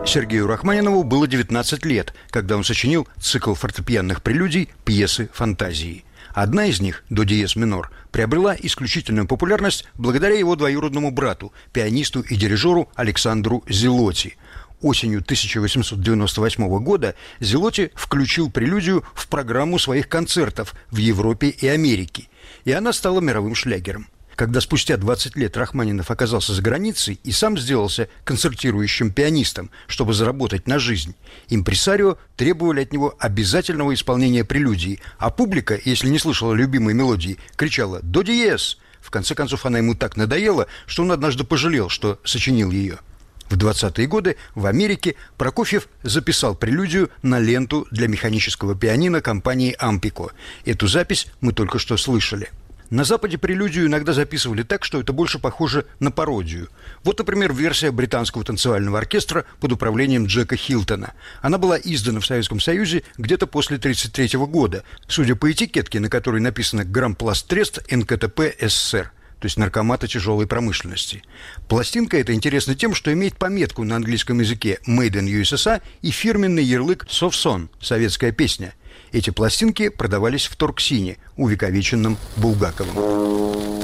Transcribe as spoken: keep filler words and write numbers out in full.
Сергею Рахманинову было девятнадцать лет, когда он сочинил цикл фортепианных прелюдий «Пьесы фантазии». Одна из них, до диез минор, приобрела исключительную популярность благодаря его двоюродному брату, пианисту и дирижеру Александру Зелотти. Осенью тысяча восемьсот девяносто восьмого года Зелотти включил прелюдию в программу своих концертов в Европе и Америке, и она стала мировым шлягером. Когда спустя двадцать лет Рахманинов оказался за границей и сам сделался концертирующим пианистом, чтобы заработать на жизнь, импресарио требовали от него обязательного исполнения прелюдии, а публика, если не слышала любимой мелодии, кричала «до диез». В конце концов, она ему так надоела, что он однажды пожалел, что сочинил ее. В двадцатые годы в Америке Прокофьев записал прелюдию на ленту для механического пианино компании «Ампико». Эту запись мы только что слышали. На Западе прелюдию иногда записывали так, что это больше похоже на пародию. Вот, например, версия британского танцевального оркестра под управлением Джека Хилтона. Она была издана в Советском Союзе где-то после тысяча девятьсот тридцать третьего года, судя по этикетке, на которой написано «Грампласттрест эн ка тэ пэ эс эс эс эр», то есть наркомата тяжелой промышленности. Пластинка эта интересна тем, что имеет пометку на английском языке «Made in ю эс эс эй» и фирменный ярлык «Совсон» – советская песня. Эти пластинки продавались в Торксине, увековеченном Булгаковым.